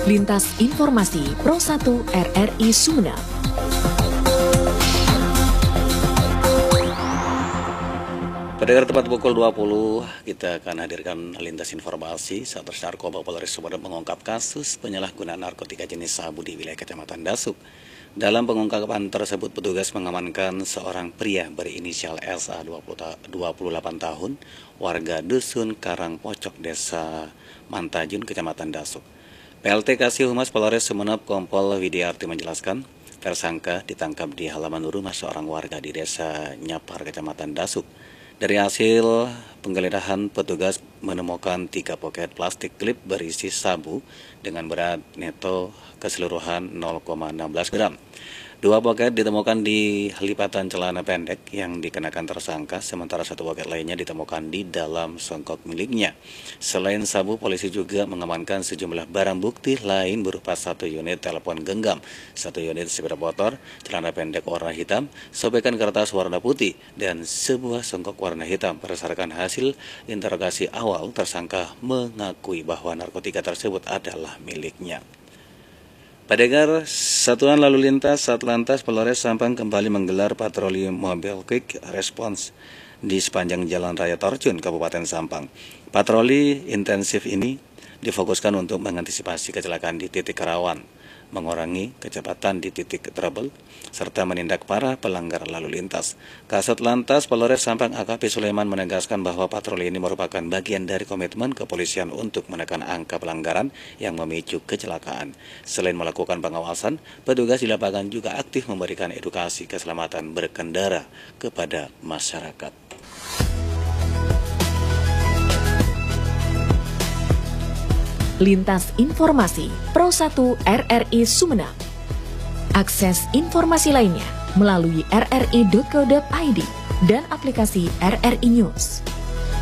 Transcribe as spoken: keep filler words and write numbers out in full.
Lintas Informasi Pro satu R R I Sumeneb. Pada tepat pukul dua puluh, kita akan hadirkan lintas informasi. Satres Narkoba Polres Sumeneb mengungkap kasus penyalahgunaan narkotika jenis sabu di wilayah Kecamatan Dasuk. Dalam pengungkapan tersebut, petugas mengamankan seorang pria berinisial S A dua puluh delapan tahun, warga Dusun Karangpocok, Desa Mantajun, Kecamatan Dasuk. P L T Kasih Humas Polres Sumeneb Kompol Widiarti menjelaskan, tersangka ditangkap di halaman rumah seorang warga di Desa Nyapar, Kecamatan Dasuk. Dari hasil penggeledahan, petugas menemukan tiga poket plastik klip berisi sabu dengan berat neto keseluruhan nol koma satu enam gram. Dua poket ditemukan di lipatan celana pendek yang dikenakan tersangka, sementara satu poket lainnya ditemukan di dalam songkok miliknya. Selain sabu, polisi juga mengamankan sejumlah barang bukti lain berupa satu unit telepon genggam, satu unit sepeda motor, celana pendek warna hitam, sobekan kertas warna putih, dan sebuah songkok warna hitam. Berdasarkan hasil interogasi awal, tersangka mengakui bahwa narkotika tersebut adalah miliknya. Pendengar, Satuan Lalu Lintas Satlantas Polres Sampang kembali menggelar patroli mobil quick response di sepanjang Jalan Raya Torjun, Kabupaten Sampang. Patroli intensif ini difokuskan untuk mengantisipasi kecelakaan di titik rawan, mengurangi kecepatan di titik trouble, serta menindak para pelanggar lalu lintas. Kasat Lantas Polres Sampang A K P Sulaiman menegaskan bahwa patroli ini merupakan bagian dari komitmen kepolisian untuk menekan angka pelanggaran yang memicu kecelakaan. Selain melakukan pengawasan, petugas di lapangan juga aktif memberikan edukasi keselamatan berkendara kepada masyarakat. Lintas Informasi Pro satu R R I Sumeneb. Akses informasi lainnya melalui r r i titik co titik i d dan aplikasi R R I News.